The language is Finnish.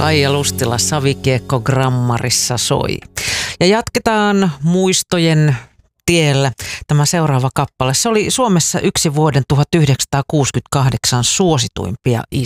Kaija Lustila, Savikiekko Grammarissa soi. Ja jatketaan muistojen tiellä. Tämä seuraava kappale, se oli Suomessa yksi vuoden 1968 suosituimpia